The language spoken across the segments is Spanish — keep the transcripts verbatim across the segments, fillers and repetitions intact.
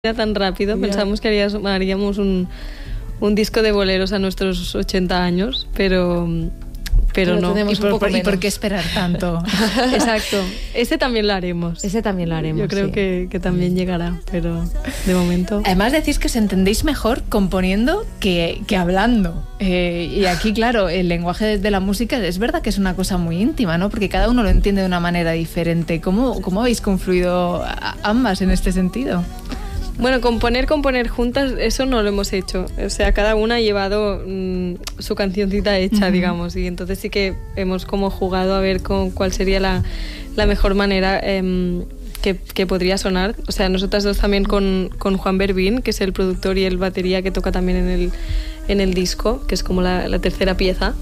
Era tan rápido, yeah. Pensamos que harías, haríamos un, un disco de boleros a nuestros ochenta años, pero, pero, pero no. ¿Y por, por, ¿Y por qué esperar tanto? Exacto. Ese también lo haremos. Ese también lo haremos. Yo creo sí. que, que también llegará, pero de momento. Además decís que os entendéis mejor componiendo que, que hablando. Eh, y aquí, claro, el lenguaje de, de la música es verdad que es una cosa muy íntima, ¿no? Porque cada uno lo entiende de una manera diferente. ¿Cómo, cómo habéis confluido a, ambas en este sentido? Bueno, componer, componer juntas, eso no lo hemos hecho. O sea, cada una ha llevado mmm, su cancioncita hecha, uh-huh. digamos, y entonces sí que hemos como jugado a ver con cuál sería la, la mejor manera eh, que, que podría sonar. O sea, nosotras dos también con, con Juan Berbín, que es el productor y el batería que toca también en el, en el disco, que es como la, la tercera pieza.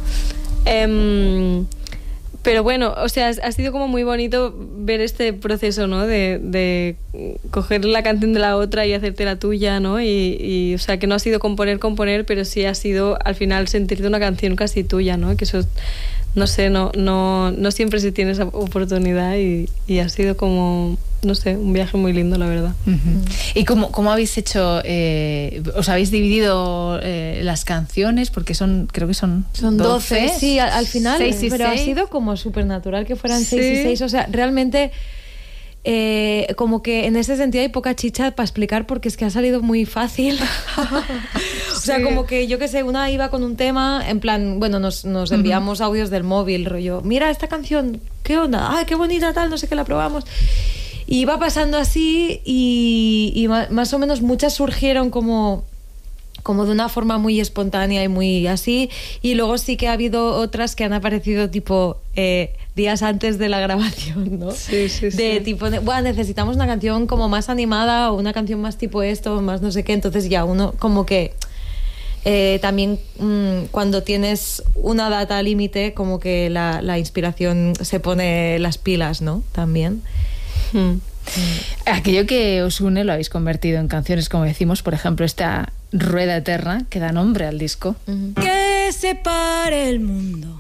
Eh, Pero bueno, o sea, ha sido como muy bonito ver este proceso, ¿no? De, de coger la canción de la otra y hacerte la tuya, ¿no? Y, y, o sea, que no ha sido componer, componer, pero sí ha sido al final sentirte una canción casi tuya, ¿no? Que eso, no sé, no, no, no siempre se tiene esa oportunidad y, y ha sido como, no sé, un viaje muy lindo, la verdad. Uh-huh. ¿Y cómo, cómo habéis hecho, eh, os habéis dividido eh, las canciones? Porque son, creo que son Son doce, doce sí, al, al final, seis y pero seis. Ha sido como súper natural que fueran seis sí. y seis, o sea, realmente eh, como que en ese sentido hay poca chicha para explicar porque es que ha salido muy fácil. O sea, sí. Como que yo que sé, una iba con un tema, en plan, bueno, nos, nos enviamos uh-huh. audios del móvil, rollo, mira esta canción, ¿qué onda? Ay, qué bonita tal, no sé qué, la probamos. Y iba pasando así y, y más o menos muchas surgieron como, como de una forma muy espontánea y muy así. Y luego sí que ha habido otras que han aparecido tipo eh, días antes de la grabación, ¿no? Sí, sí, sí. De tipo, de, bueno, necesitamos una canción como más animada o una canción más tipo esto, más no sé qué. Entonces ya uno como que... Eh, también mmm, cuando tienes una data límite como que la, la inspiración se pone las pilas, ¿no? También. Hmm. Aquello que os une lo habéis convertido en canciones, como decimos, por ejemplo, esta Rueda Eterna que da nombre al disco. Uh-huh. Que se pare el mundo